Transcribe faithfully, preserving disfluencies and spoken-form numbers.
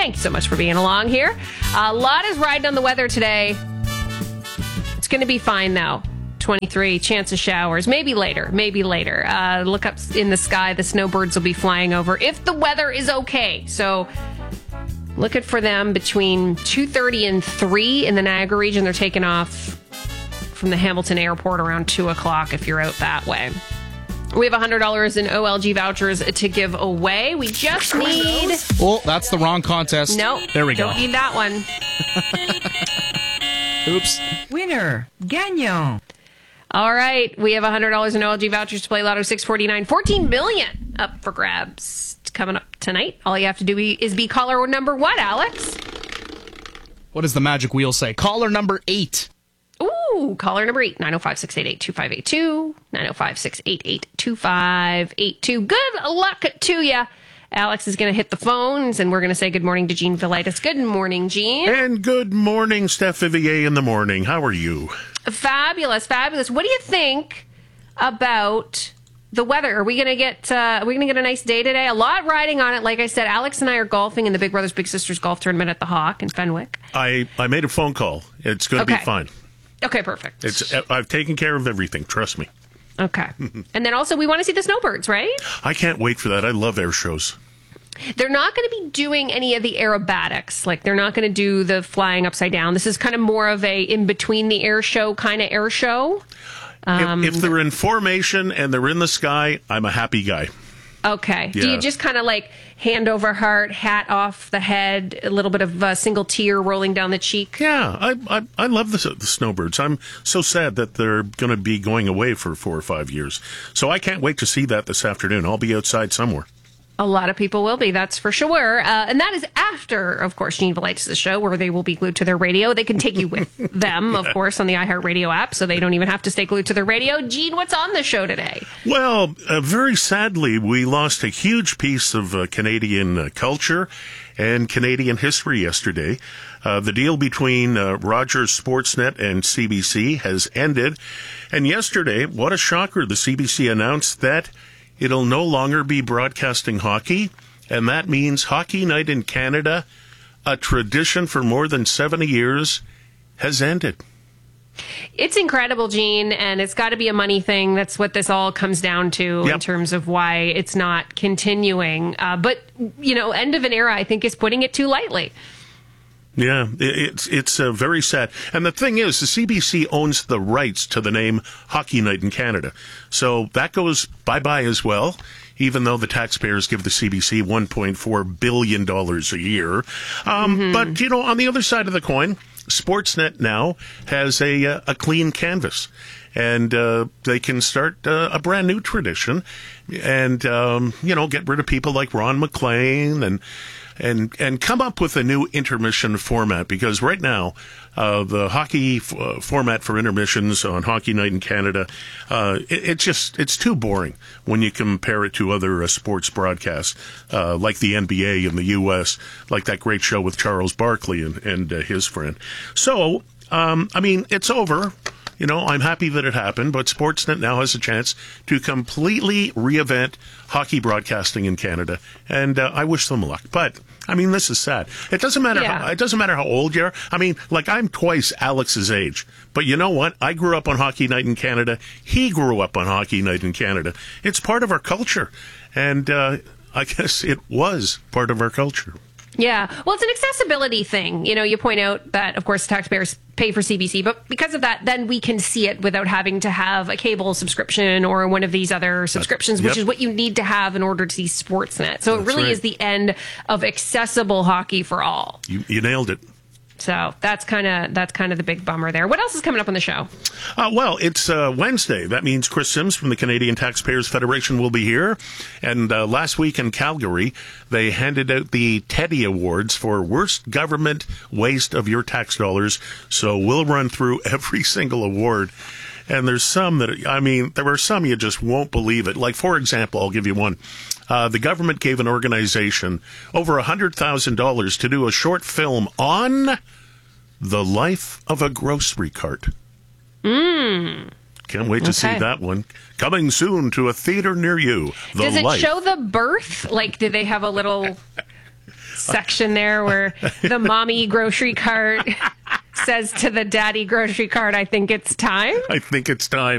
Thanks so much for being along here. A lot is riding on the weather today. It's going to be fine, though. twenty-three, chance of showers. Maybe later. Maybe later. Uh, look up in the sky. The snowbirds will be flying over if the weather is okay. So looking for them between two thirty and three in the Niagara region. They're taking off from the Hamilton airport around two o'clock if you're out that way. We have one hundred dollars in O L G vouchers to give away. We just need... Oh, that's the wrong contest. No. There we don't go. Don't need that one. Oops. Winner. Gagnant. All right. We have one hundred dollars in O L G vouchers to play Lotto six forty-nine. fourteen million dollars up for grabs. It's coming up tonight. All you have to do is be caller number what, Alex? What does the magic wheel say? Caller number eight. Ooh, caller number eight, nine oh five, six eight eight, two five eight two, nine oh five, six eight eight, two five eight two. Good luck to you. Alex is going to hit the phones, and we're going to say good morning to Jean Velitis. Good morning, Jean. And good morning, Steph Vivier in the morning. How are you? Fabulous, fabulous. What do you think about the weather? Are we going to get uh, are we going to get a nice day today? A lot riding on it. Like I said, Alex and I are golfing in the Big Brothers Big Sisters golf tournament at the Hawk in Fenwick. I, I made a phone call. It's going to Okay. be fine. Okay, perfect. It's I've taken care of everything. Trust me. Okay. And then also we want to see the snowbirds, right? I can't wait for that. I love air shows. They're not going to be doing any of the aerobatics. Like, they're not going to do the flying upside down. This is kind of more of a in-between the air show kind of air show. Um, if, if they're in formation and they're in the sky, I'm a happy guy. Okay. Yeah. Do you just kind of like hand over heart, hat off the head, a little bit of a single tear rolling down the cheek? Yeah, I I, I love the, the snowbirds. I'm so sad that they're going to be going away for four or five years. So I can't wait to see that this afternoon. I'll be outside somewhere. A lot of people will be, that's for sure. Uh, and that is after, of course, Jean Velitis' show, where they will be glued to their radio. They can take you with them, of course, on the iHeartRadio app, so they don't even have to stay glued to their radio. Jean, what's on the show today? Well, uh, very sadly, we lost a huge piece of uh, Canadian uh, culture and Canadian history yesterday. Uh, the deal between uh, Rogers Sportsnet and C B C has ended. And yesterday, what a shocker, the C B C announced that it'll no longer be broadcasting hockey, and that means Hockey Night in Canada, a tradition for more than seventy years, has ended. It's incredible, Gene, and it's got to be a money thing. That's what this all comes down to Yep. in terms of why it's not continuing. Uh, but, you know, end of an era, I think, is putting it too lightly. Yeah, it's it's uh, very sad. And the thing is, the C B C owns the rights to the name Hockey Night in Canada. So that goes bye-bye as well, even though the taxpayers give the C B C one point four billion dollars a year. Um, mm-hmm. But, you know, on the other side of the coin, Sportsnet now has a, uh, a clean canvas. And uh, they can start uh, a brand new tradition and, um, you know, get rid of people like Ron McLean and and and come up with a new intermission format, because right now uh, the hockey f- uh, format for intermissions on Hockey Night in Canada, uh, it, it's just it's too boring when you compare it to other uh, sports broadcasts uh, like the N B A in the U S, like that great show with Charles Barkley and, and uh, his friend. So, um, I mean, it's over. You know, I'm happy that it happened, but Sportsnet now has a chance to completely reinvent hockey broadcasting in Canada, and uh, I wish them luck. But I mean, this is sad. It doesn't matter. Yeah. How, it doesn't matter how old you are. I mean, like, I'm twice Alex's age, but you know what? I grew up on Hockey Night in Canada. He grew up on Hockey Night in Canada. It's part of our culture, and uh, I guess it was part of our culture. Yeah. Well, it's an accessibility thing. You know, you point out that, of course, taxpayers pay for C B C, but because of that, then we can see it without having to have a cable subscription or one of these other subscriptions, Yep. which is what you need to have in order to see Sportsnet. So That's it really right. is the end of accessible hockey for all. You, you nailed it. So that's kind of that's kind of the big bummer there. What else is coming up on the show? Uh, well, it's uh, Wednesday. That means Chris Sims from the Canadian Taxpayers Federation will be here. And uh, last week in Calgary, they handed out the Teddy Awards for worst government waste of your tax dollars. So we'll run through every single award. And there's some that, I mean, there are some you just won't believe it. Like, for example, I'll give you one. Uh, the government gave an organization over one hundred thousand dollars to do a short film on the life of a grocery cart. Mm. Can't wait to Okay. see that one. Coming soon to a theater near you. The Does it life. show the birth? Like, did they have a little section there where the mommy grocery cart says to the daddy grocery cart, I think it's time. I think it's time.